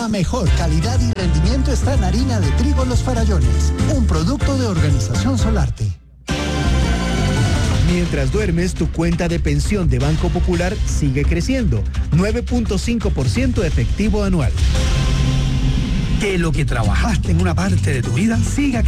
La mejor calidad y rendimiento está en harina de trigo Los Farallones, un producto de Organización Solarte. Mientras duermes, tu cuenta de pensión de Banco Popular sigue creciendo, 9.5% efectivo anual. Que lo que trabajaste en una parte de tu vida siga